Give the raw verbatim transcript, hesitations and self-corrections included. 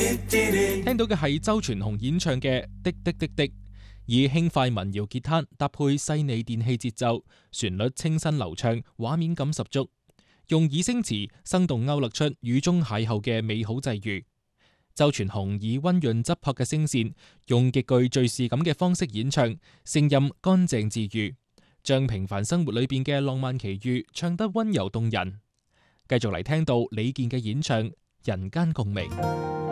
聽到嘅係周傳雄演唱嘅《的的的的》，以輕快民謠吉他搭配細膩電器節奏，旋律清新流暢，畫面感十足，用擬聲詞生動勾勒出雨中邂逅嘅美好際遇。周傳雄以溫潤質樸嘅聲線，用極具敘事感嘅方式演唱，聲音乾淨治愈，將平凡生活裏邊嘅浪漫奇遇唱得溫柔動人。繼續嚟聽到李健嘅演唱《人間共鳴》。